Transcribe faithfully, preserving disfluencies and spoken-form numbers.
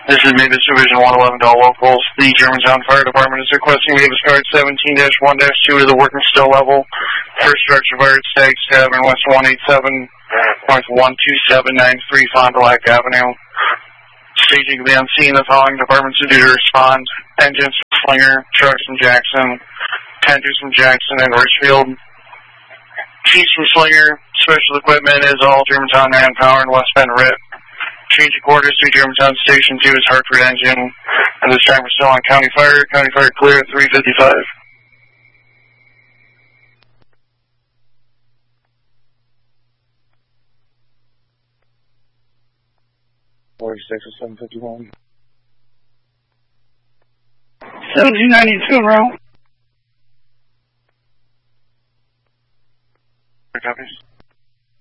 This is Mavis Division one eleven Doll Locals. The Germantown Fire Department is requesting Mavis Guard seventeen dash one dash two to the working still level. First structure fire at Stag Tavern, West one eighty-seven, north one two seven nine three, Fond du Lac Avenue. Staging to be on scene, the following departments are due to respond. Engines from Slinger, trucks from Jackson, tenders from Jackson and Richfield. Chiefs from Slinger, special equipment is all Germantown manpower and West Bend R I P. Change of quarters to Germantown Station two is Hartford Engine, and this time we're still on County Fire. County Fire clear at three fifty-five. forty-six or seven fifty-one. seventeen ninety-two route.